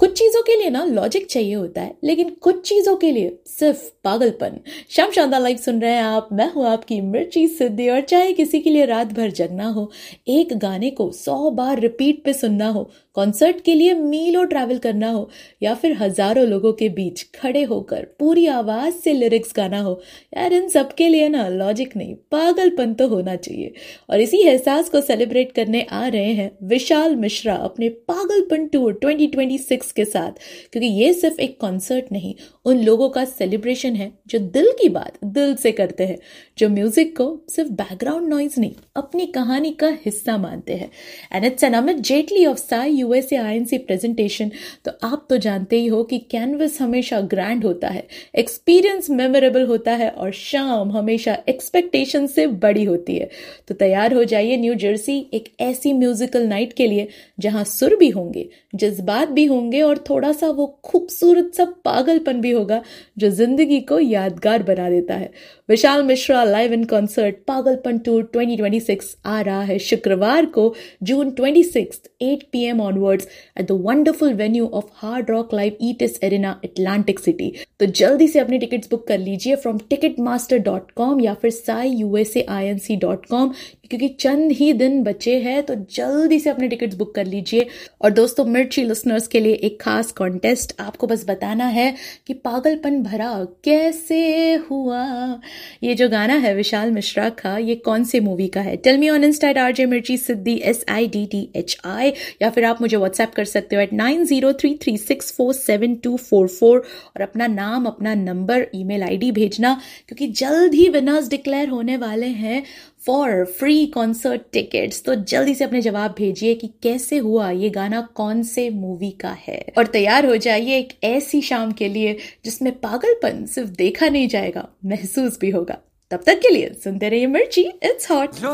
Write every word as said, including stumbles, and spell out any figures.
कुछ चीजों के लिए ना लॉजिक चाहिए होता है, लेकिन कुछ चीजों के लिए सिर्फ पागलपन। शाम शानदार लाइव सुन रहे हैं आप, मैं हूं आपकी मिर्ची सिद्धि। और चाहे किसी के लिए रात भर जगना हो, एक गाने को सौ बार रिपीट पे सुनना हो, कॉन्सर्ट के लिए मीलों ट्रैवल करना हो, या फिर हजारों लोगों के बीच खड़े होकर पूरी आवाज से लिरिक्स गाना हो, यार इन सब के लिए ना लॉजिक नहीं, पागलपन तो होना चाहिए। और इसी एहसास को सेलिब्रेट करने आ रहे हैं विशाल मिश्रा अपने पागलपन टूर ट्वेंटी ट्वेंटी सिक्स के साथ, क्योंकि ये सिर्फ एक कॉन्सर्ट नहीं, उन लोगों का सेलिब्रेशन है जो दिल की बात दिल से करते हैं, जो म्यूजिक को सिर्फ बैकग्राउंड नॉइज नहीं, अपनी कहानी का हिस्सा मानते हैं। And it's an Amit Jaitley of Sai USA INC presentation. तो आप तो जानते ही हो कि कैनवस हमेशा ग्रैंड होता है, एक्सपीरियंस मेमोरेबल होता है, और शाम हमेशा एक्सपेक्टेशन से बड़ी होती है। तो तैयार हो जाइए न्यू जर्सी एक ऐसी म्यूजिकल नाइट के लिए जहां सुर भी होंगे, जज्बात भी होंगे, और थोड़ा सा वो खूबसूरत सा पागलपन भी होगा जो जिंदगी को यादगार बना देता है। Vishal Mishra live in concert पागलपन टूर ट्वेंटी ट्वेंटी सिक्स आ रहा है शुक्रवार को June twenty sixth eight P M onwards at the wonderful venue of hard rock live ईटिस arena Atlantic city. तो जल्दी से अपनी टिकट्स बुक कर लीजिए from ticket master dot com या फिर Sai USA I N C dot com, क्योंकि चंद ही दिन बचे हैं, तो जल्दी से अपने टिकट्स बुक कर लीजिए। और दोस्तों, मिर्ची लिसनर्स के लिए एक खास कॉन्टेस्ट, आपको बस बताना है कि पागलपन भरा कैसे हुआ, ये जो गाना है विशाल मिश्रा का, ये कौन से मूवी का है। Tell me on Insta eight RJ मिर्ची सिद्धि S I D T H I, या फिर आप मुझे व्हाट्सएप कर सकते हो eight nine zero three three six four seven to four four, और अपना नाम, अपना नंबर, ईमेल आईडी भेजना, क्योंकि जल्द ही विनर्स डिक्लेयर होने वाले हैं फॉर फ्री कॉन्सर्ट टिकट्स। तो जल्दी से अपने जवाब भेजिए कि कैसे हुआ, ये गाना कौन से मूवी का है, और तैयार हो जाइए एक ऐसी शाम के लिए जिसमें पागलपन सिर्फ देखा नहीं जाएगा, महसूस भी होगा। तब तक के लिए सुनते रहिए मिर्ची, इट्स हॉट।